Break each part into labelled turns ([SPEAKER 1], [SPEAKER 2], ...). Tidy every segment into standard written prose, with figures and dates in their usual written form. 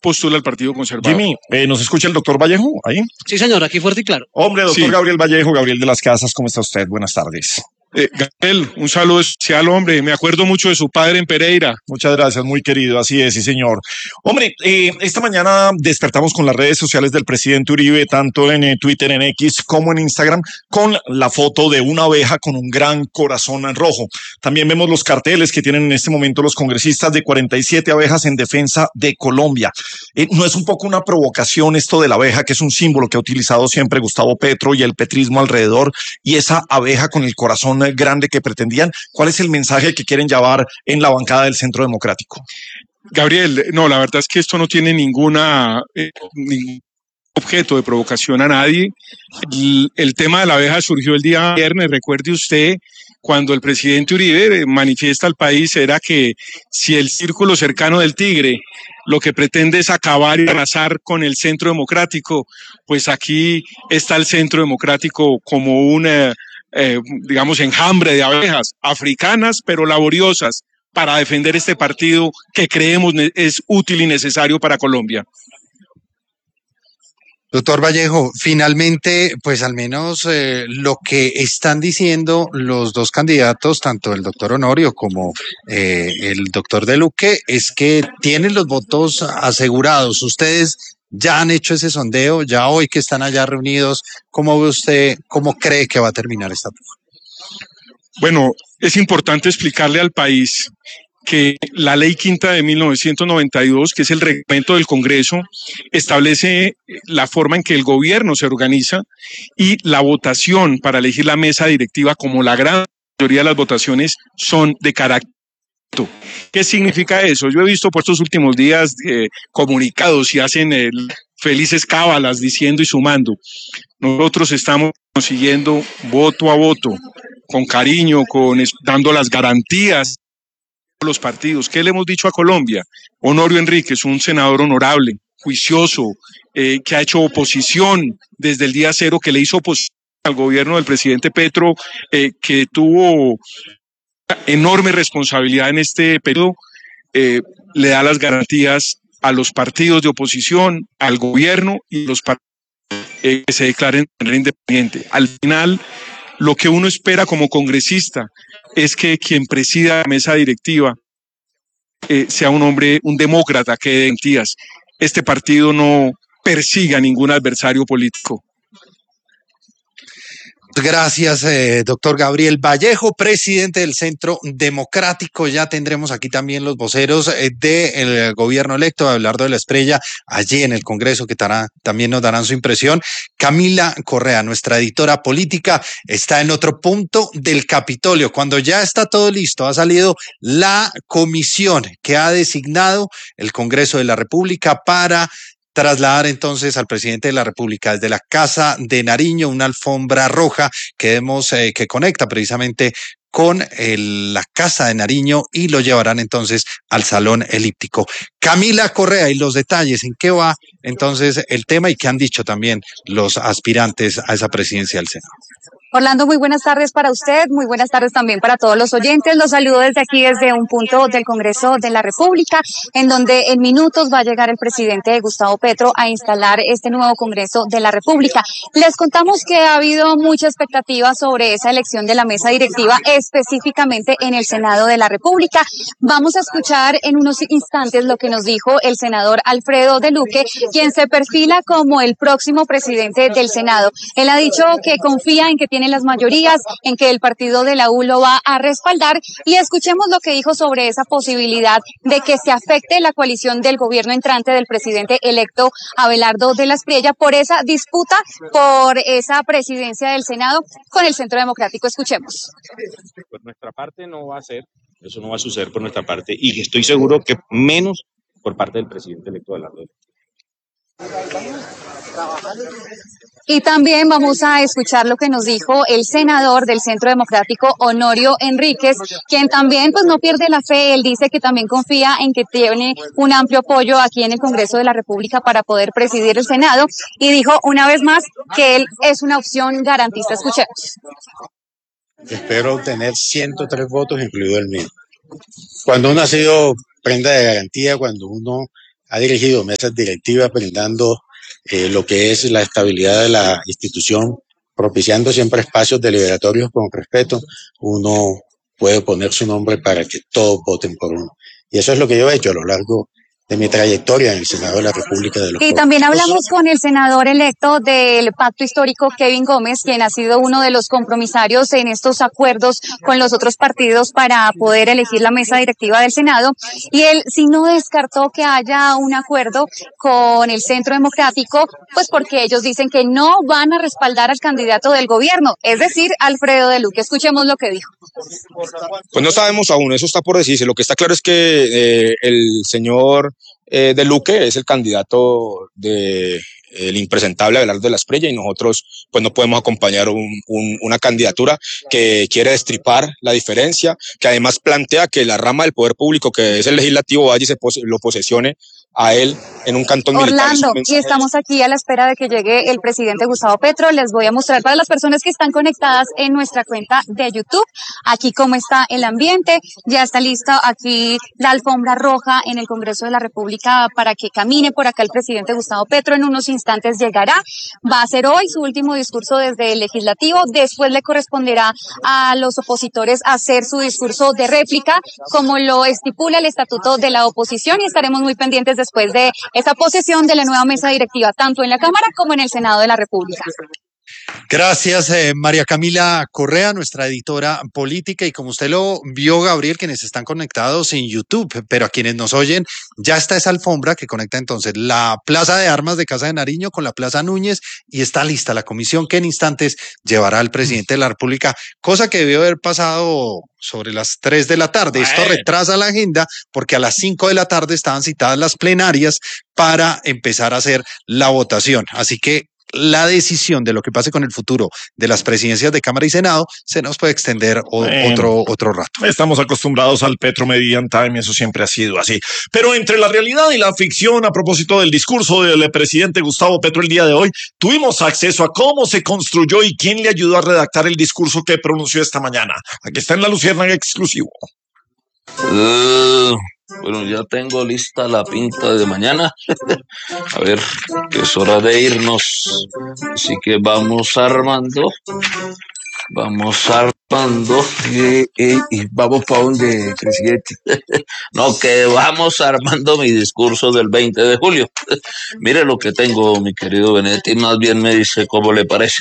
[SPEAKER 1] postula al Partido Conservador.
[SPEAKER 2] Jimmy, ¿nos escucha el doctor Vallejo ahí?
[SPEAKER 3] Sí, señor, aquí fuerte y claro.
[SPEAKER 2] Hombre, doctor
[SPEAKER 1] Sí.
[SPEAKER 2] Gabriel Vallejo, Gabriel de las Casas, ¿cómo está usted? Buenas tardes.
[SPEAKER 1] Gabriel, un saludo especial, hombre. Me acuerdo mucho de su padre en Pereira.
[SPEAKER 2] Muchas gracias, muy querido, así es, sí señor. Hombre, esta mañana despertamos con las redes sociales del presidente Uribe, tanto en Twitter, en X, como en Instagram, con la foto de una abeja con un gran corazón en rojo. También vemos los carteles que tienen en este momento los congresistas de 47 abejas en defensa de Colombia. ¿No es un poco una provocación esto de la abeja, que es un símbolo que ha utilizado siempre Gustavo Petro y el petrismo alrededor, y esa abeja con el corazón grande que pretendían? ¿Cuál es el mensaje que quieren llevar en la bancada del Centro Democrático?
[SPEAKER 1] Gabriel, no, la verdad es que esto no tiene ningún objeto de provocación a nadie. El tema de la abeja surgió el día viernes, recuerde usted, cuando el presidente Uribe manifiesta al país era que si el círculo cercano del Tigre lo que pretende es acabar y arrasar con el Centro Democrático, pues aquí está el Centro Democrático como una digamos, enjambre de abejas africanas, pero laboriosas, para defender este partido que creemos es útil y necesario para Colombia.
[SPEAKER 4] Doctor Vallejo, finalmente, pues al menos lo que están diciendo los dos candidatos, tanto el doctor Honorio como el doctor De Luque, es que tienen los votos asegurados. Ustedes ya han hecho ese sondeo, ya hoy que están allá reunidos, ¿cómo ve usted, cómo cree que va a terminar esta puja?
[SPEAKER 1] Bueno, es importante explicarle al país que la Ley Quinta de 1992, que es el reglamento del Congreso, establece la forma en que el gobierno se organiza y la votación para elegir la mesa directiva, como la gran mayoría de las votaciones, son de carácter. ¿Qué significa eso? Yo he visto por estos últimos días comunicados y hacen felices cábalas diciendo y sumando. Nosotros estamos consiguiendo voto a voto, con cariño, dando las garantías a los partidos. ¿Qué le hemos dicho a Colombia? Honorio Enríquez, un senador honorable, juicioso, que ha hecho oposición desde el día cero, que le hizo oposición al gobierno del presidente Petro, que tuvo enorme responsabilidad en este periodo, le da las garantías a los partidos de oposición, al gobierno y los partidos que se declaren de manera independiente. Al final, lo que uno espera como congresista es que quien presida la mesa directiva sea un hombre, un demócrata que dé garantías. Este partido no persiga a ningún adversario político.
[SPEAKER 4] Gracias, doctor Gabriel Vallejo, presidente del Centro Democrático. Ya tendremos aquí también los voceros del gobierno electo, Abelardo de la Espriella, allí en el Congreso, que también nos darán su impresión. Camila Correa, nuestra editora política, está en otro punto del Capitolio. Cuando ya está todo listo, ha salido la comisión que ha designado el Congreso de la República para trasladar entonces al presidente de la República desde la Casa de Nariño, una alfombra roja que conecta precisamente con la Casa de Nariño, y lo llevarán entonces al Salón Elíptico. Camila Correa, y los detalles, en qué va entonces el tema y qué han dicho también los aspirantes a esa presidencia del Senado.
[SPEAKER 5] Orlando, muy buenas tardes para usted, muy buenas tardes también para todos los oyentes. Los saludo desde aquí, desde un punto del Congreso de la República, en donde en minutos va a llegar el presidente Gustavo Petro a instalar este nuevo Congreso de la República. Les contamos que ha habido mucha expectativa sobre esa elección de la mesa directiva, específicamente en el Senado de la República. Vamos a escuchar en unos instantes lo que nos dijo el senador Alfredo De Luque, quien se perfila como el próximo presidente del Senado. Él ha dicho que confía en que tiene las mayorías, en que el partido de la U lo va a respaldar, y escuchemos lo que dijo sobre esa posibilidad de que se afecte la coalición del gobierno entrante del presidente electo Abelardo de la Espriella por esa disputa por esa presidencia del Senado con el Centro Democrático. Escuchemos.
[SPEAKER 6] Por nuestra parte no va a ser, eso no va a suceder por nuestra parte, y estoy seguro que menos por parte del presidente electo Abelardo.
[SPEAKER 5] Y también vamos a escuchar lo que nos dijo el senador del Centro Democrático, Honorio Enríquez, quien también pues no pierde la fe. Él dice que también confía en que tiene un amplio apoyo aquí en el Congreso de la República para poder presidir el Senado, y dijo una vez más que él es una opción garantista. Escuchemos.
[SPEAKER 7] Espero obtener 103 votos, incluido el mío. Cuando uno ha sido prenda de garantía, cuando uno ha dirigido mesas directivas brindando lo que es la estabilidad de la institución, propiciando siempre espacios deliberatorios con respeto. Uno puede poner su nombre para que todos voten por uno. Y eso es lo que yo he hecho a lo largo de mi trayectoria en el Senado de la República de los
[SPEAKER 5] Y
[SPEAKER 7] Pueblos.
[SPEAKER 5] también hablamos con el senador electo del Pacto Histórico, Kevin Gómez, quien ha sido uno de los compromisarios en estos acuerdos con los otros partidos para poder elegir la mesa directiva del Senado. Y él sí no descartó que haya un acuerdo con el Centro Democrático, pues porque ellos dicen que no van a respaldar al candidato del gobierno, es decir, Alfredo de Luque. Escuchemos lo que dijo.
[SPEAKER 3] Pues no sabemos aún, eso está por decirse. Lo que está claro es que el señor de Luque es el candidato de el impresentable Abelardo de la Espriella y nosotros pues no podemos acompañar una candidatura que quiere destripar la diferencia, que además plantea que la rama del poder público que es el legislativo vaya y lo posesione a él en un cantón militar.
[SPEAKER 5] Orlando, y estamos aquí a la espera de que llegue el presidente Gustavo Petro. Les voy a mostrar para las personas que están conectadas en nuestra cuenta de YouTube, aquí cómo está el ambiente. Ya está lista aquí la alfombra roja en el Congreso de la República para que camine por acá el presidente Gustavo Petro. En unos instantes llegará. Va a hacer hoy su último discurso desde el Legislativo. Después le corresponderá a los opositores hacer su discurso de réplica, como lo estipula el Estatuto de la Oposición, y estaremos muy pendientes después de esa posesión de la nueva mesa directiva, tanto en la Cámara como en el Senado de la República.
[SPEAKER 4] Gracias, María Camila Correa, nuestra editora política. Y como usted lo vio, Gabriel, quienes están conectados en YouTube, pero a quienes nos oyen, ya está esa alfombra que conecta entonces la Plaza de Armas de Casa de Nariño con la Plaza Núñez, y está lista la comisión que en instantes llevará al presidente de la República, cosa que debió haber pasado sobre las 3 de la tarde. Esto retrasa la agenda porque a las 5 de la tarde estaban citadas las plenarias para empezar a hacer la votación. Así que la decisión de lo que pase con el futuro de las presidencias de Cámara y Senado se nos puede extender otro rato.
[SPEAKER 2] Estamos acostumbrados al Petro Median Time, eso siempre ha sido así. Pero entre la realidad y la ficción, a propósito del discurso del presidente Gustavo Petro el día de hoy, tuvimos acceso a cómo se construyó y quién le ayudó a redactar el discurso que pronunció esta mañana. Aquí está en La Luciérnaga exclusivo.
[SPEAKER 8] Bueno, ya tengo lista la pinta de mañana. A ver, que es hora de irnos. Así que vamos armando. Y vamos para donde, presidente. No, que vamos armando mi discurso del 20 de julio. Mire lo que tengo, mi querido Benedetti, más bien me dice cómo le parece.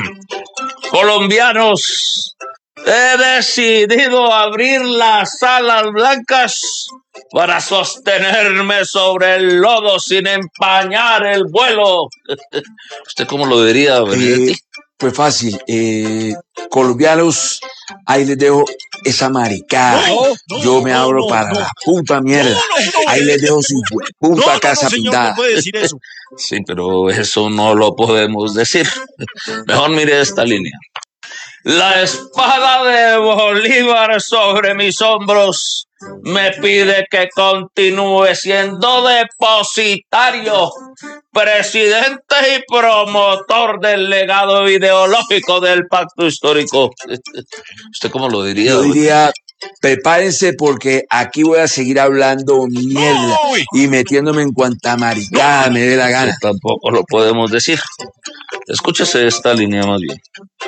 [SPEAKER 8] Colombianos, he decidido abrir las alas blancas para sostenerme sobre el lodo sin empañar el vuelo. ¿Usted cómo lo vería, Benedetti?
[SPEAKER 9] Pues fácil, colombianos, ahí les dejo esa maricada. Yo me abro para la puta mierda. Ahí les dejo su puta casa pintada.
[SPEAKER 2] No puede decir eso.
[SPEAKER 8] Sí, pero eso no lo podemos decir. Mejor mire esta línea. La espada de Bolívar sobre mis hombros me pide que continúe siendo depositario, presidente y promotor del legado ideológico del Pacto Histórico. ¿Usted cómo lo diría?
[SPEAKER 9] Yo diría, prepárense porque aquí voy a seguir hablando mierda y metiéndome en cuanta maricada me dé la gana.
[SPEAKER 8] Tampoco lo podemos decir. Escúchese esta línea más bien.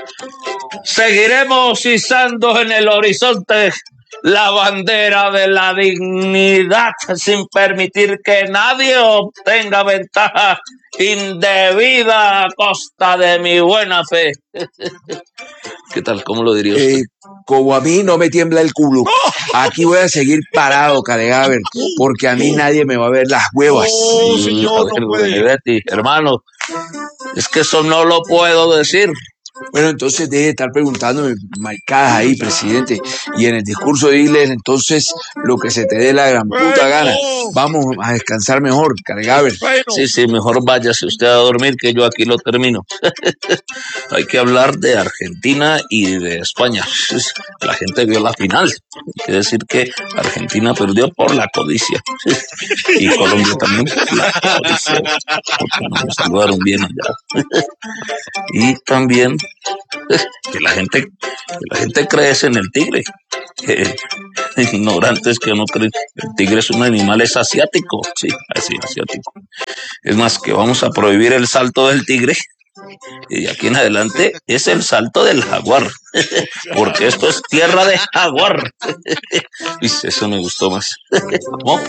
[SPEAKER 8] Seguiremos izando en el horizonte la bandera de la dignidad sin permitir que nadie obtenga ventaja indebida a costa de mi buena fe. ¿Qué tal? ¿Cómo lo diría usted?
[SPEAKER 9] Como a mí no me tiembla el culo, aquí voy a seguir parado, cadáver, porque a mí nadie me va a ver las huevas.
[SPEAKER 2] Señor, no puede.
[SPEAKER 8] Benedetti, hermano, es que eso no lo puedo decir.
[SPEAKER 9] Bueno, entonces deje de estar preguntándome maricadas ahí, presidente. Y en el discurso diles entonces lo que se te dé la gran puta gana. Vamos a descansar mejor, cargaver.
[SPEAKER 8] Sí, mejor váyase usted a dormir que yo aquí lo termino. Hay que hablar de Argentina y de España. La gente vio la final. Hay que decir que Argentina perdió por la codicia. Y Colombia también por la codicia. Porque no nos saludaron bien allá. Y también Que la gente cree en el tigre. Ignorantes que no creen. El tigre es un animal, es asiático. Sí, así, asiático. Es más, que vamos a prohibir el salto del tigre. Y de aquí en adelante es el salto del jaguar. Porque esto es tierra de jaguar. Eso me gustó más. ¿Cómo?